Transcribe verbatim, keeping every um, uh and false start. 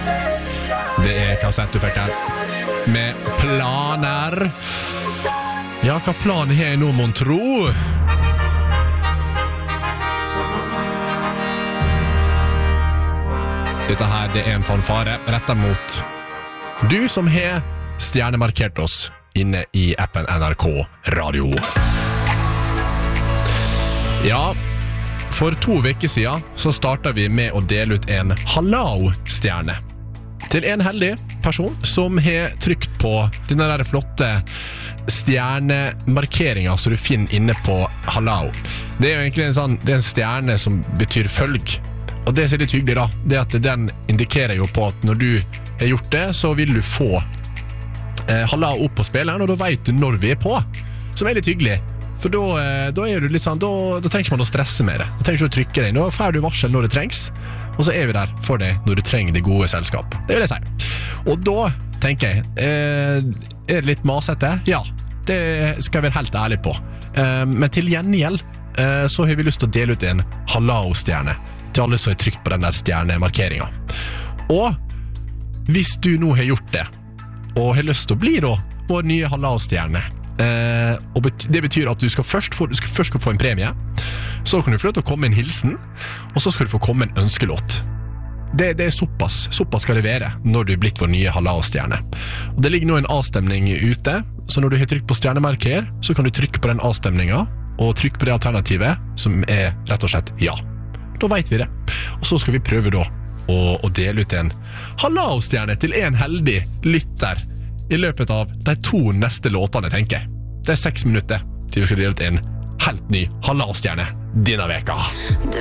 Det er kassett du fikk her med planer. Ja, hva planen har jeg nå, mon tro? Dette her, det er en fanfare rettet mot du som har stjernemarkert oss inne i appen N R K Radio. Ja, for to veker siden så startet vi med å dele ut en halao-stjerne til en heldig person som har trykt på denne der flotte stjernemarkeringen som du finner inne på halao. Det er jo egentlig en sånn, det er en stjerne som betyr følg. Og det som er litt hyggelig da, det er at den indikerer jo på at når du har gjort det, så vil du få eh, halao opp på spilleren, og da vet du når vi er på, som er litt hyggelig. For da, eh, da er du litt sånn, da, da trenger ikke man å stresse med det. Da trenger ikke å trykke deg. Nå får du varsel når det trengs, og så er vi der for deg når du trenger det gode selskap. Det vil jeg si. Og da tenker jeg, eh, er det litt masete? Ja, det skal jeg være helt ærlig på. Eh, men til gjengjeld, eh, så har vi lyst til å dele ut en halao-stjerne til alle som har trykt på den der stjernemarkeringen. Og hvis du nå har gjort det, og har lyst til å bli da vår nye halao-stjerne, eh, og bet- det betyr at du skal først få, du skal først få en premie, så kan du få lov til å komme en hilsen, og så skal du få komme en ønskelåt. Det, det er såpass, såpass skal det være når du er blitt vår nye halao-stjerne. Og det ligger nå en avstemning ute, så når du har trykt på stjernemarker, så kan du trykke på den avstemningen, og trykke på det alternativet, som er rett og slett ja. Da vet vi det. Og så skal vi prøve da å, å dele ut en halao-stjerne til en heldig lytter i løpet av de to neste låtene, tenker jeg. Det er seks minutter til vi skal dele ut en helt ny halao-stjerne denne veka. Du